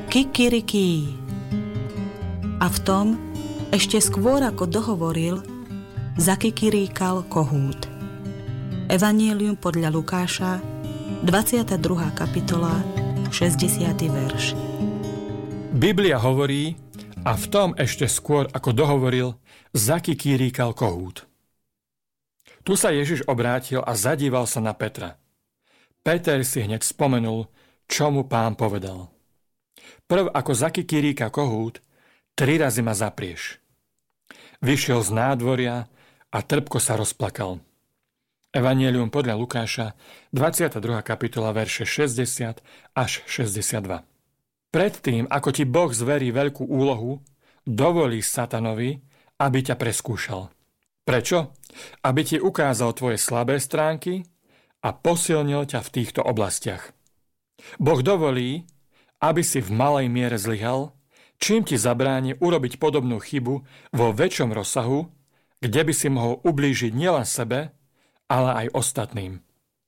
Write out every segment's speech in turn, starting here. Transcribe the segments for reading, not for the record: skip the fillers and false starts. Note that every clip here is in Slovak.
Kikirikí. A v tom, ešte skôr ako dohovoril, zakikiríkal kohút. Evanjelium podľa Lukáša, 22. kapitola, 60. verš. Biblia hovorí, a v tom ešte skôr ako dohovoril, zakikiríkal kohút. Tu sa Ježiš obrátil a zadíval sa na Petra. Peter si hneď spomenul, čo mu Pán povedal. Prv ako zakikiríka kohút, 3 razy ma zaprieš. Vyšiel z nádvoria a trpko sa rozplakal. Evanjelium podľa Lukáša, 22. kapitola, verše 60 až 62. Predtým, ako ti Boh zverí veľkú úlohu, dovolí satanovi, aby ťa preskúšal. Prečo? Aby ti ukázal tvoje slabé stránky a posilnil ťa v týchto oblastiach. Boh dovolí, aby si v malej miere zlyhal, čím ti zabráni urobiť podobnú chybu vo väčšom rozsahu, kde by si mohol ublížiť nielen sebe, ale aj ostatným.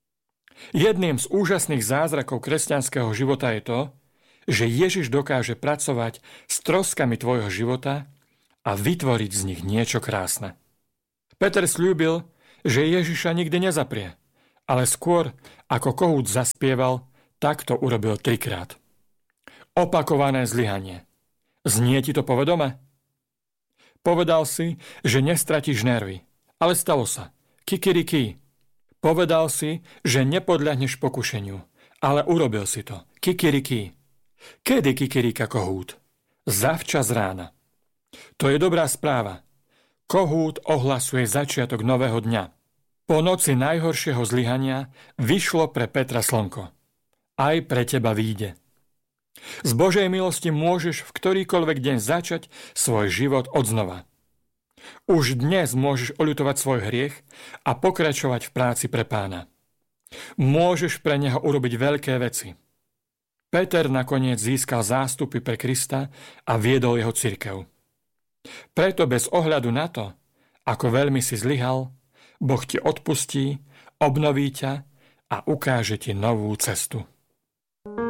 Jedným z úžasných zázrakov kresťanského života je to, že Ježiš dokáže pracovať s troskami tvojho života a vytvoriť z nich niečo krásne. Peter sľúbil, že Ježiša nikdy nezaprie, ale skôr, ako kohút zaspieval, tak to urobil 3-krát. Opakované zlyhanie. Znie ti to povedome? Povedal si, že nestratíš nervy, ale stalo sa. Kikirikí. Povedal si, že nepodľahneš pokušeniu, ale urobil si to. Kikirikí. Kedy kikiríka kohút? Zavčas rána. To je dobrá správa. Kohút ohlasuje začiatok nového dňa. Po noci najhoršieho zlyhania vyšlo pre Petra slnko. Aj pre teba vyjde. Z Božej milosti môžeš v ktorýkoľvek deň začať svoj život odznova. Už dnes môžeš oľutovať svoj hriech a pokračovať v práci pre Pána. Môžeš pre neho urobiť veľké veci. Peter nakoniec získal zástupy pre Krista a viedol jeho cirkev. Preto bez ohľadu na to, ako veľmi si zlyhal, Boh ti odpustí, obnoví ťa a ukáže ti novú cestu.